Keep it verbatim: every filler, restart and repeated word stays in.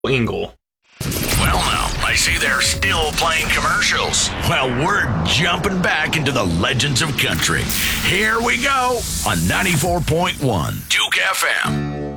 Engel. Well, now, I see they're still playing commercials. Well, we're jumping back into the legends of country. Here we go on ninety-four point one Duke F M.